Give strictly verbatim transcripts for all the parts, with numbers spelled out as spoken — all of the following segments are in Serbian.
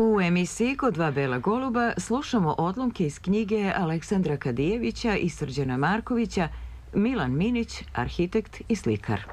U emisiji Kod dva bela goluba slušamo odlomke iz knjige Aleksandra Kadijevića i Srđana Markovića Milan Minić, arhitekt i slikar.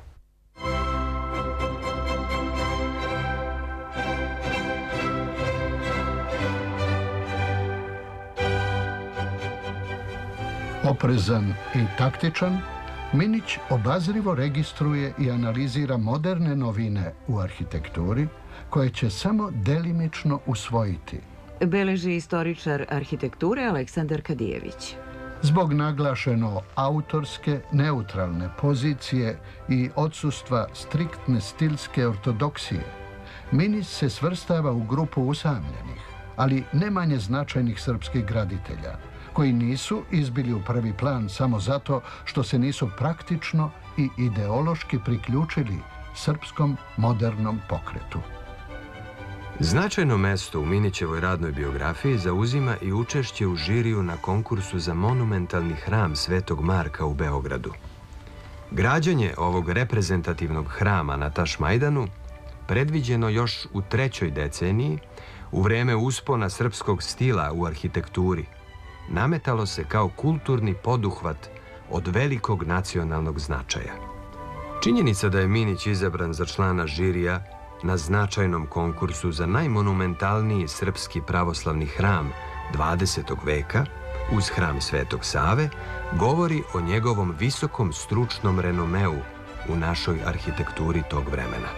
Oprezan i taktičan, Minić obazrivo registruje i analizira moderne novine u arhitekturi koje će samo delimično usvojiti. Beleži istoričar arhitekture Aleksandar Kadijević. Zbog naglašeno autorske, neutralne pozicije i odsustva striktne stilske ortodoksije, Minić se svrstava u grupu usamljenih, ali ne manje značajnih srpskih graditelja, koji nisu izbili u prvi plan samo zato što se nisu praktično i ideološki priključili srpskom modernom pokretu. Značajno mesto u Minićevoj radnoj biografiji zauzima i učešće u žiriju na konkursu za monumentalni hram Svetog Marka u Beogradu. Građenje ovog reprezentativnog hrama na Tašmajdanu predviđeno još u trećoj deceniji, u vreme uspona srpskog stila u arhitekturi, nametalo se kao kulturni poduhvat od velikog nacionalnog značaja. Činjenica da je Minić izabran za člana žirija na značajnom konkursu za najmonumentalniji srpski pravoslavni hram dvadesetog veka, uz hram Svetog Save, govori o njegovom visokom stručnom renomeu u našoj arhitekturi tog vremena.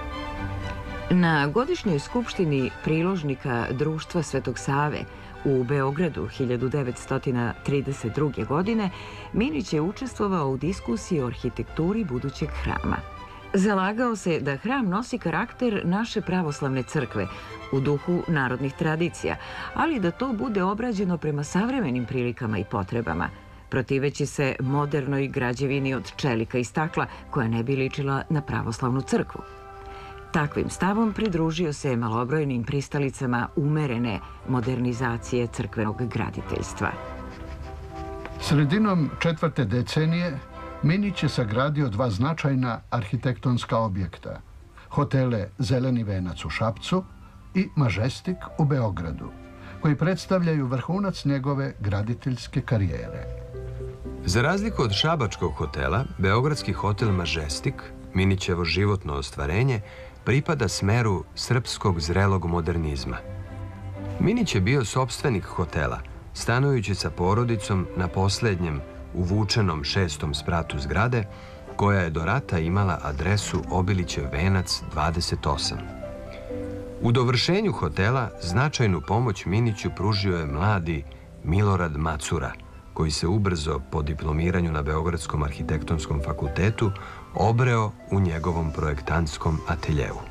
Na godišnjoj skupštini priložnika Društva Svetog Save u Beogradu hiljadu devetsto trideset druge. godine Minić je učestvovao u diskusiji o arhitekturi budućeg hrama. Zalagao se da hram nosi karakter naše pravoslavne crkve u duhu narodnih tradicija, ali da to bude obrađeno prema savremenim prilikama i potrebama, protiveći se modernoj građevini od čelika i stakla koja ne bi ličila na pravoslavnu crkvu. Takvim stavom pridružio se malobrojnim pristalicama umerene modernizacije crkvenog graditeljstva. Sredinom četvrte decenije Minić je sagradio dva značajna arhitektonska objekta, hotele Zeleni venac u Šapcu i Mažestik u Beogradu, koji predstavljaju vrhunac njegove graditeljske karijere. Za razliku od šabačkog hotela, beogradski hotel Mažestik, Minićevo životno ostvarenje, pripada smeru srpskog zrelog modernizma. Minić je bio sopstvenik hotela, stanujući sa porodicom na poslednjem uvučenom šestom spratu zgrade, koja je do rata imala adresu Obilićev venac dvadeset osam. U dovršenju hotela značajnu pomoć Miniću pružio je mladi Milorad Macura, koji se ubrzo po diplomiranju na Beogradskom arhitektonskom fakultetu obreo u njegovom projektantskom ateljeu.